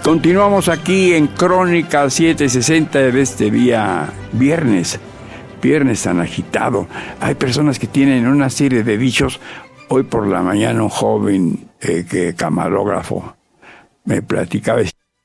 Continuamos aquí en Crónica 760 de este día viernes tan agitado. Hay personas que tienen una serie de dichos. Hoy por la mañana un joven camarógrafo me platicaba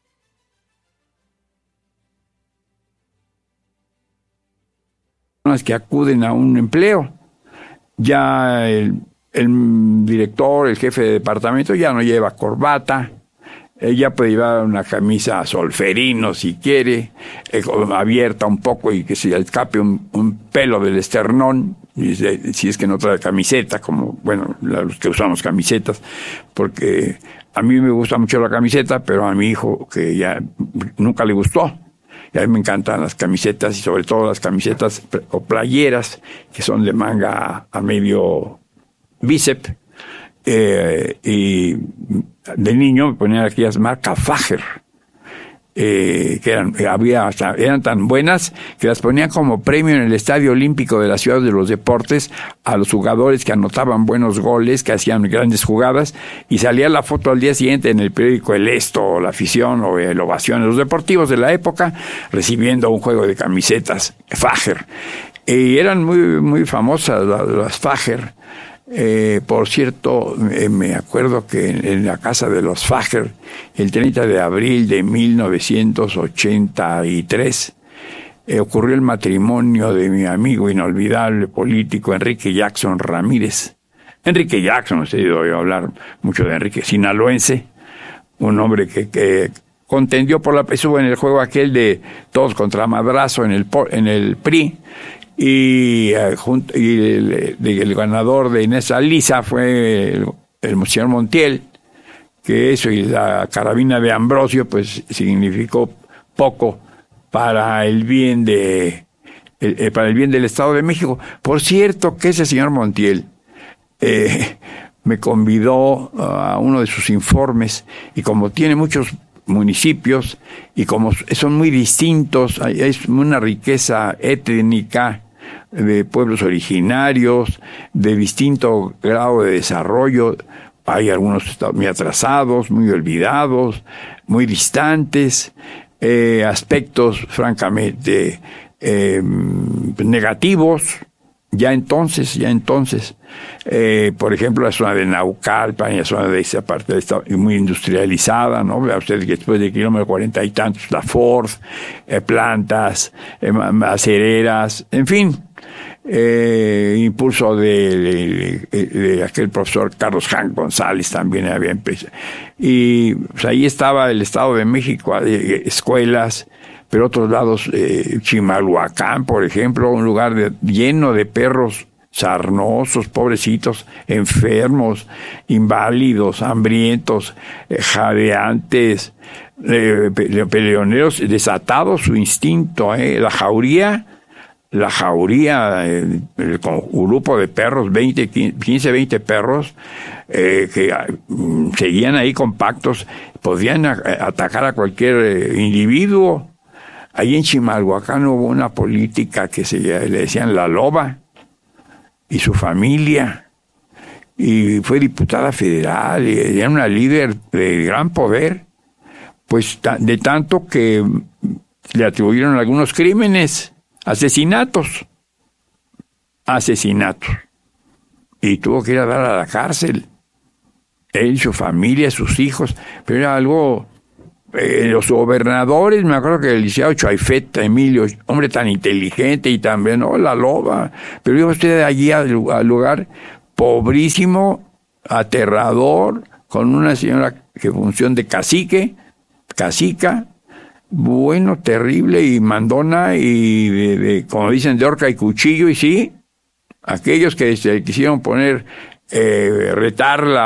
personas que acuden a un empleo. Ya el director, el jefe de departamento ya no lleva corbata. Ella puede llevar una camisa solferino si quiere, abierta un poco y que se escape un pelo del esternón, si es que no trae camiseta, como, bueno, los que usamos camisetas, porque a mí me gusta mucho la camiseta, pero a mi hijo, que ya nunca le gustó. Y a mí me encantan las camisetas, y sobre todo las camisetas o playeras, que son de manga a medio bíceps. Y de niño me ponían aquellas marcas Fager, que eran tan buenas que las ponían como premio en el Estadio Olímpico de la Ciudad de los Deportes a los jugadores que anotaban buenos goles, que hacían grandes jugadas, y salía la foto al día siguiente en el periódico El Esto, o La Afición, o El Ovación, los deportivos de la época, recibiendo un juego de camisetas Fager. Y eran muy famosas las Fager. Por cierto, me acuerdo que en la casa de los Fager, el 30 de abril de 1983, ocurrió el matrimonio de mi amigo inolvidable político Enrique Jackson Ramírez. Enrique Jackson, no sé si oído hablar mucho de Enrique, sinaloense, un hombre que contendió estuvo en el juego aquel de todos contra Madrazo en el PRI. Y el ganador de Inés Aliza fue el señor Montiel, que eso y la carabina de Ambrosio pues significó poco para el bien del Estado de México. Por cierto, que ese señor Montiel me convidó a uno de sus informes, y como tiene muchos municipios y como son muy distintos, hay una riqueza étnica de pueblos originarios, de distinto grado de desarrollo. Hay algunos muy atrasados, muy olvidados, muy distantes, aspectos francamente negativos. Ya entonces, por ejemplo, la zona de Naucalpan y la zona de esa parte está muy industrializada, ¿no? Vea usted que después del kilómetro 40 y tantos, la Ford, plantas, acereras, en fin, impulso de aquel profesor Carlos Jan González también había empezado. Y pues, ahí estaba el Estado de México, escuelas. Pero otros lados, Chimalhuacán, por ejemplo, un lugar lleno de perros sarnosos, pobrecitos, enfermos, inválidos, hambrientos, jadeantes, peleoneros, desatados su instinto, la jauría, con un grupo de perros, 15, 20 perros, que seguían ahí compactos, podían atacar a cualquier individuo. Ahí en Chimalhuacán hubo una política que le decían La Loba, y su familia, y fue diputada federal, y era una líder de gran poder, pues de tanto que le atribuyeron algunos crímenes, asesinatos, y tuvo que ir a dar a la cárcel, él, su familia, sus hijos, pero era algo. Los gobernadores, me acuerdo que el licenciado Chaifet Emilio, hombre tan inteligente y también, La Loba, pero iba usted allí al lugar pobrísimo, aterrador, con una señora que función de cacica, bueno, terrible y mandona, y como dicen, de horca y cuchillo, y sí, aquellos que se quisieron poner, retarla